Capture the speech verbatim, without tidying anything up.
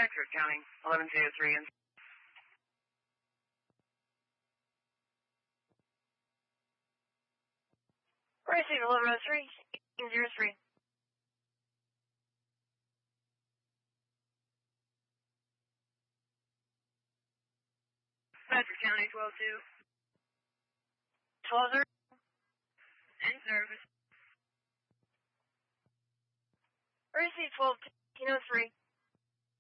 Bedford County, eleven two oh three. Receive eleven oh three, eighteen oh three. Bedford County, twelve two. twelve zero. In service. Receive twelve two oh three.